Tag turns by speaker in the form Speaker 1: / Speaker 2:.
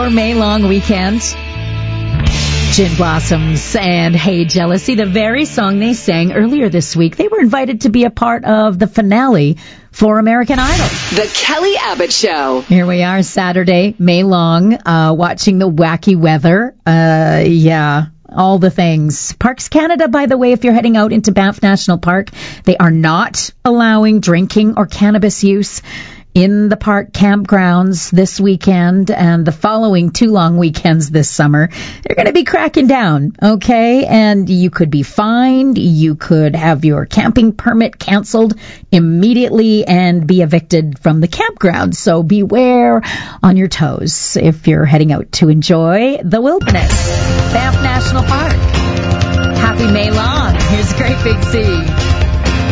Speaker 1: your May long weekend. Gin Blossoms and Hey Jealousy, the very song they sang earlier this week. They were invited to be a part of the finale for American Idol.
Speaker 2: The Kelly Abbott Show.
Speaker 1: Here we are, Saturday, May long, watching the wacky weather. All the things. Parks Canada, by the way, if you're heading out into Banff National Park, they are not allowing drinking or cannabis use in the park campgrounds this weekend and the following 2 long weekends this summer. They're going to be cracking down, okay? And you could be fined. You could have your camping permit canceled immediately and be evicted from the campground. So beware on your toes if you're heading out to enjoy the wilderness. Banff National Park. Happy May long. Here's Great Big Sea.